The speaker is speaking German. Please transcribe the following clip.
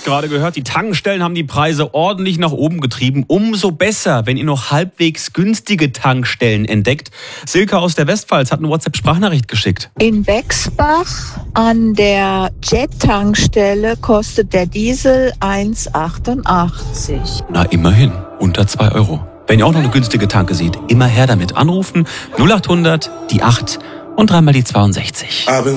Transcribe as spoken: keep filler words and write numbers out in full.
gerade gehört, die Tankstellen haben die Preise ordentlich nach oben getrieben. Umso besser, wenn ihr noch halbwegs günstige Tankstellen entdeckt. Silke aus der Westpfalz hat eine WhatsApp-Sprachnachricht geschickt. In Bexbach an der Jet-Tankstelle kostet der Diesel eins Komma achtundachtzig. Na, immerhin. Unter zwei Euro. Wenn ihr auch noch eine günstige Tanke seht, immer her damit anrufen. null acht hundert, die acht und dreimal die zweiundsechzig.